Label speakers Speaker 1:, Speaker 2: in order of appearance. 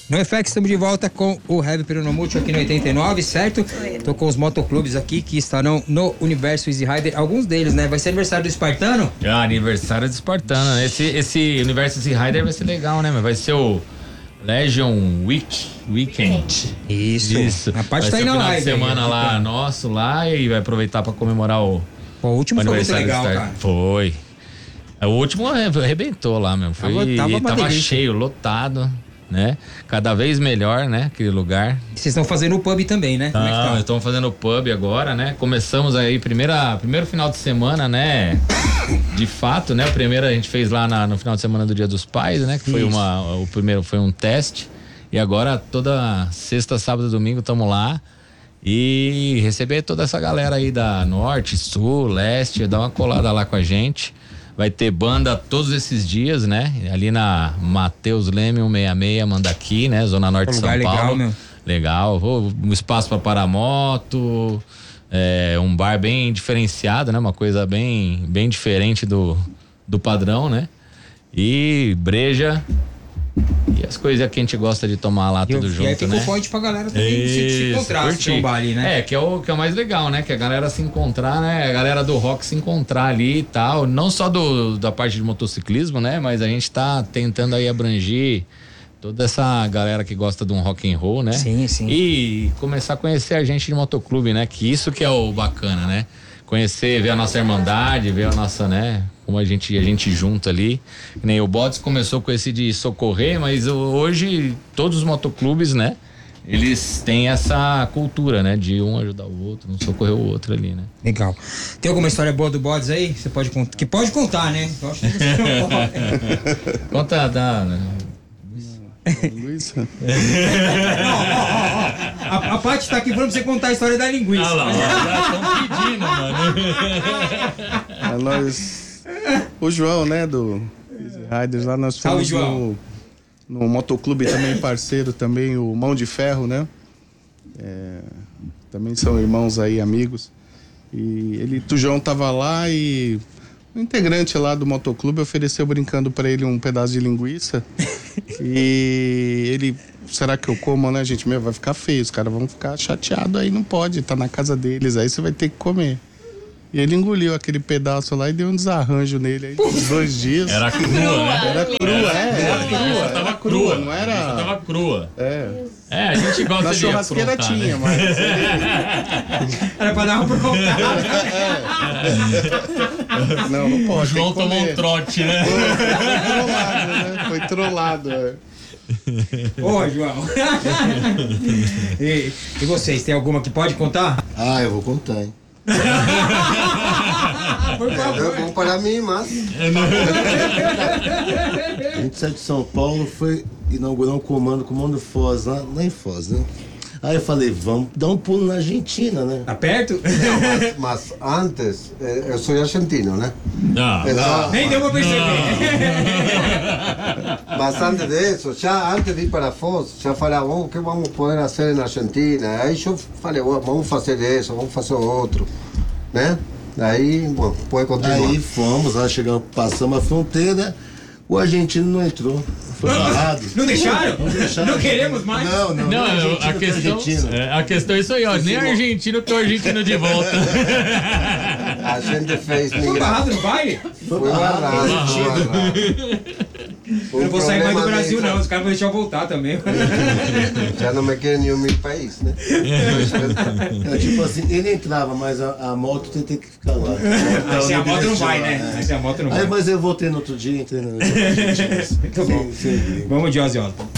Speaker 1: No FX, estamos de volta com o Heavy Peronomútil aqui no 89, certo? Tô com os motoclubes aqui que estarão no Universo Easy Rider, alguns deles, né? Vai ser aniversário do Espartano?
Speaker 2: Aniversário do Espartano. Esse Universo Easy Rider vai ser legal, né? Vai ser o Legion Weekend.
Speaker 1: Isso. A parte
Speaker 2: vai
Speaker 1: tá aí na
Speaker 2: final
Speaker 1: live.
Speaker 2: De semana aí, lá, nosso lá, e vai aproveitar pra comemorar o
Speaker 1: último foi muito legal, cara.
Speaker 2: Foi. O último arrebentou lá mesmo. Tava cheio, lotado, né? Cada vez melhor, né? Aquele lugar.
Speaker 1: Vocês estão fazendo o pub também, né? Como é que tá?
Speaker 2: Estamos fazendo o pub agora, né? Começamos aí, primeiro final de semana, né? De fato, né? O primeiro a gente fez lá no final de semana do Dia dos Pais, né? Que foi o primeiro foi um teste. E agora toda sexta, sábado e domingo estamos lá. E receber toda essa galera aí da Norte, Sul, Leste, dar uma colada lá com a gente. Vai ter banda todos esses dias, né? Ali na Mateus Leme 166, Mandaqui, né? Zona Norte de São Paulo.
Speaker 1: Legal, meu.
Speaker 2: Legal. Um espaço para paramoto, um bar bem diferenciado, né? Uma coisa bem diferente do padrão, né? E breja. E as coisas que a gente gosta de tomar lá tudo junto, né? E aí fica o
Speaker 1: point pra galera também se encontrar, se trombar ali, né?
Speaker 2: Que é o mais legal, né? Que a galera se encontrar, né? A galera do rock se encontrar ali e tal. Não só da parte de motociclismo, né? Mas a gente tá tentando aí abranger toda essa galera que gosta de um rock and roll, né?
Speaker 1: Sim.
Speaker 2: E começar a conhecer a gente de motoclube, né? Que isso que é o bacana, né? Conhecer, ver a nossa irmandade, ver a nossa, né? Como a gente junta ali. Nem o Bodes começou com esse de socorrer, mas hoje todos os motoclubes, né? Eles têm essa cultura, né? De um ajudar o outro, um socorrer o outro ali, né?
Speaker 1: Legal. Tem alguma história boa do Bodes aí? Você pode contar? Que pode contar, né? Eu acho que você não pode.
Speaker 2: Conta, né?
Speaker 3: Luiz.
Speaker 1: A Paty tá aqui falando pra você contar a história da linguiça.
Speaker 2: Ah lá, já estão pedindo, mano.
Speaker 3: Nós, o João, né, do Easy Riders, lá nós fomos no motoclube também, parceiro também, o Mão de Ferro, né? Também são irmãos aí, amigos. E o João tava lá e o integrante lá do motoclube ofereceu brincando pra ele um pedaço de linguiça. E ele, será que eu como, né, gente? Vai ficar feio, os caras vão ficar chateados aí, não pode, tá na casa deles, aí você vai ter que comer. E ele engoliu aquele pedaço lá e deu um desarranjo nele aí por 2 dias.
Speaker 2: Era crua, né?
Speaker 3: Era crua,
Speaker 2: tava crua,
Speaker 3: não era?
Speaker 2: Tava crua.
Speaker 3: A
Speaker 2: gente gosta
Speaker 3: na
Speaker 2: de
Speaker 3: churrasqueira
Speaker 2: aprontar,
Speaker 3: tinha,
Speaker 2: né?
Speaker 3: mas
Speaker 1: Era pra dar uma aprontada.
Speaker 3: Não pode.
Speaker 2: O João tomou um trote, né?
Speaker 3: Foi trollado.
Speaker 1: Ô, João. E vocês, tem alguma que pode contar?
Speaker 4: Eu vou contar, hein?
Speaker 1: Por favor.
Speaker 4: Vamos para mim, mas 27 de São Paulo foi inaugurar um comando Foz, lá em Foz, né? Aí eu falei, vamos dar um pulo na Argentina, né?
Speaker 1: Tá perto?
Speaker 4: Não, mas antes, eu sou argentino, né?
Speaker 2: Não.
Speaker 1: Nem deu pra perceber.
Speaker 4: Mas antes disso, antes de ir para Foz, já falava, o que vamos poder fazer na Argentina? Aí eu falei, vamos fazer isso, vamos fazer outro, né? Aí, bom, pode continuar. Aí fomos, lá chegamos, passamos a fronteira, o argentino não entrou. Foi parado.
Speaker 1: Não deixaram? Não queremos mais?
Speaker 4: Não,
Speaker 2: a questão é isso aí, ó. Nem argentino que o argentino de volta.
Speaker 4: A gente fez
Speaker 1: Foi barrado no baile?
Speaker 4: Foi barrado.
Speaker 1: Eu não vou sair mais do Brasil, não. Os caras vão deixar eu voltar também.
Speaker 4: Já não me querem em meu país, né? Tipo assim, ele entrava, mas a moto tem que ficar lá.
Speaker 1: Assim a moto não vai, né? Assim a moto não vai.
Speaker 4: Mas eu voltei no outro dia, entrei no
Speaker 1: Muito bom. Vamos de Ozzy Osbourne.